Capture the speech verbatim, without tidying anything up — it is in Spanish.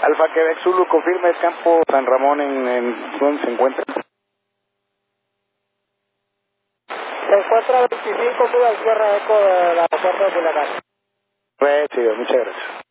Alfa Quebec Zulu, confirma el campo San Ramón en, en ¿dónde se encuentra? Se encuentra veinticinco, sube al Sierra Eco de la puerta de Culiacán. Recibido, muchas gracias.